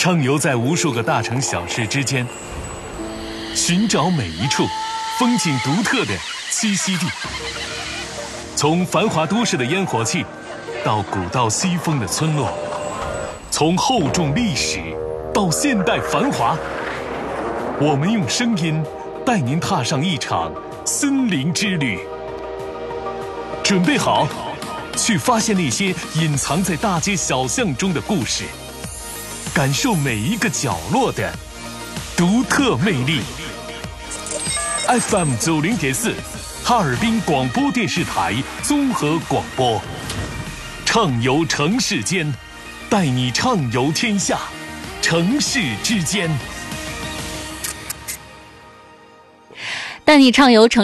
畅游在无数个大城小市之间，寻找每一处风景独特的栖息地。从繁华都市的烟火气，到古道西风的村落，从厚重历史到现代繁华，我们用声音带您踏上一场森林之旅。准备好，去发现那些隐藏在大街小巷中的故事，感受每一个角落的独特魅力。FM 90.4，哈尔滨广播电视台综合广播，畅游城市间，带你畅游天下，城市之间， 带你畅游城